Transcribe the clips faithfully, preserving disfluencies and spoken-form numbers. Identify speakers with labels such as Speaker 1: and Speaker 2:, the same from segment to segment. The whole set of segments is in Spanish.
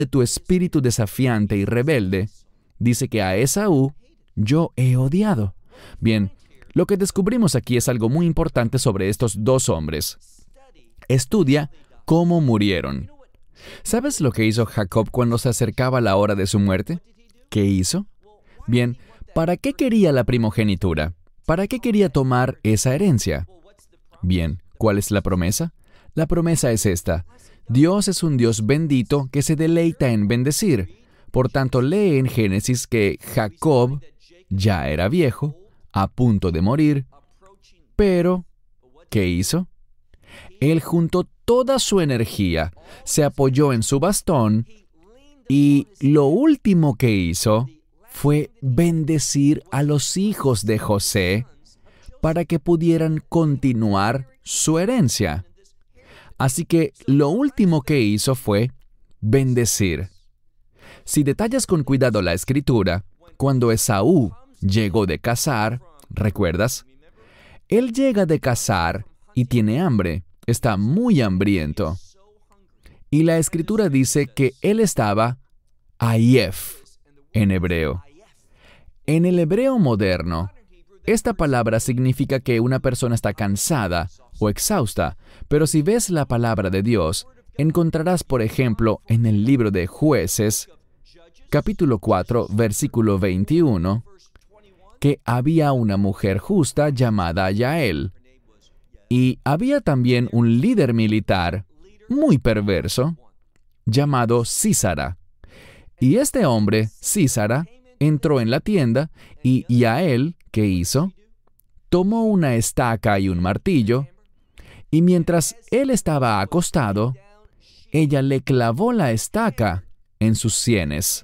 Speaker 1: de tu espíritu desafiante y rebelde, dice que a Esaú yo he odiado. Bien, lo que descubrimos aquí es algo muy importante sobre estos dos hombres. Estudia cómo murieron. ¿Sabes lo que hizo Jacob cuando se acercaba la hora de su muerte? ¿Qué hizo? Bien, ¿para qué quería la primogenitura? ¿Para qué quería tomar esa herencia? Bien, ¿cuál es la promesa? La promesa es esta. Dios es un Dios bendito que se deleita en bendecir. Por tanto, lee en Génesis que Jacob ya era viejo, a punto de morir, pero ¿qué hizo? Él juntó toda su energía, se apoyó en su bastón y lo último que hizo fue bendecir a los hijos de José para que pudieran continuar su herencia. Así que lo último que hizo fue bendecir. Si detallas con cuidado la escritura, cuando Esaú llegó de cazar, ¿recuerdas? Él llega de cazar y tiene hambre, está muy hambriento. Y la escritura dice que él estaba ayef en hebreo. En el hebreo moderno, esta palabra significa que una persona está cansada o exhausta, pero si ves la palabra de Dios, encontrarás, por ejemplo, en el libro de Jueces, capítulo cuatro, versículo veintiuno, que había una mujer justa llamada Yael, y había también un líder militar muy perverso llamado Sísara. Y este hombre, Sísara, entró en la tienda y Yael, ¿qué hizo? Tomó una estaca y un martillo, y mientras él estaba acostado, ella le clavó la estaca en sus sienes.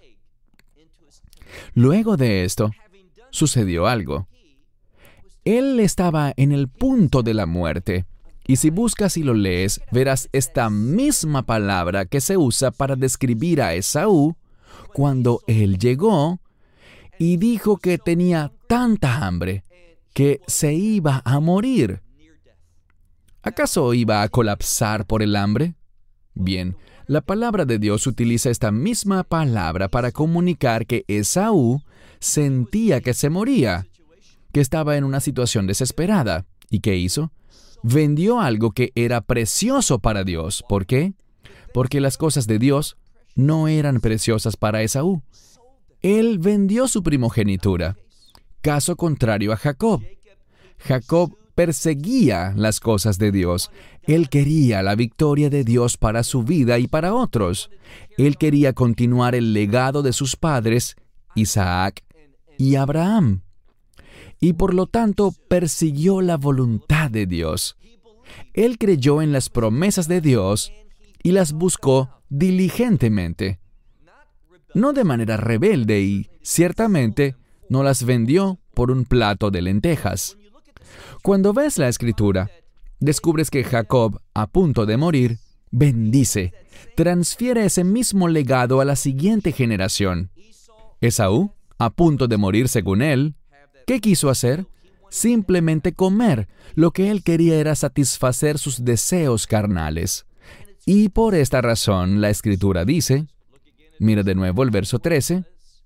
Speaker 1: Luego de esto, sucedió algo. Él estaba en el punto de la muerte, y si buscas y lo lees, verás esta misma palabra que se usa para describir a Esaú cuando él llegó y dijo que tenía tanta hambre que se iba a morir. ¿Acaso iba a colapsar por el hambre? Bien, la palabra de Dios utiliza esta misma palabra para comunicar que Esaú sentía que se moría, que estaba en una situación desesperada. ¿Y qué hizo? Vendió algo que era precioso para Dios. ¿Por qué? Porque las cosas de Dios no eran preciosas para Esaú. Él vendió su primogenitura. Caso contrario a Jacob. Jacob perseguía las cosas de Dios. Él quería la victoria de Dios para su vida y para otros. Él quería continuar el legado de sus padres, Isaac y Abraham. Y por lo tanto persiguió la voluntad de Dios. Él creyó en las promesas de Dios y las buscó diligentemente. No de manera rebelde y, ciertamente, no las vendió por un plato de lentejas. Cuando ves la escritura, descubres que Jacob, a punto de morir, bendice, transfiere ese mismo legado a la siguiente generación. Esaú, a punto de morir según él, ¿qué quiso hacer? Simplemente comer. Lo que él quería era satisfacer sus deseos carnales. Y por esta razón, la Escritura dice, mira de nuevo el verso trece,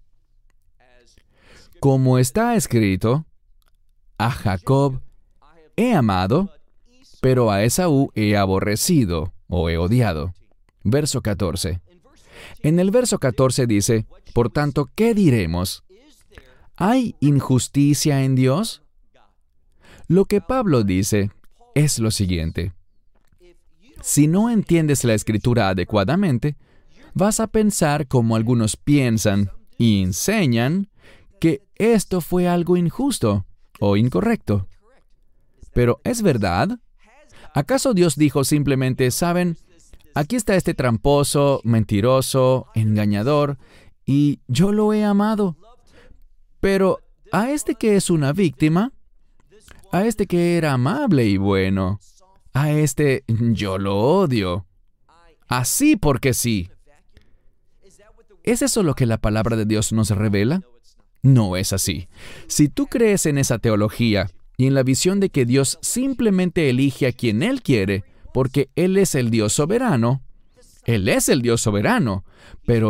Speaker 1: como está escrito, a Jacob he amado, pero a Esaú he aborrecido o he odiado. Verso catorce. En el verso catorce dice, por tanto, ¿qué diremos? ¿Hay injusticia en Dios? Lo que Pablo dice es lo siguiente. Si no entiendes la Escritura adecuadamente, vas a pensar como algunos piensan y enseñan que esto fue algo injusto o incorrecto. Pero ¿es verdad? ¿Acaso Dios dijo simplemente, saben, aquí está este tramposo, mentiroso, engañador, y yo lo he amado? Pero a este que es una víctima, a este que era amable y bueno, a este yo lo odio. Así porque sí. ¿Es eso lo que la palabra de Dios nos revela? No es así. Si tú crees en esa teología y en la visión de que Dios simplemente elige a quien Él quiere, porque Él es el Dios soberano, Él es el Dios soberano, pero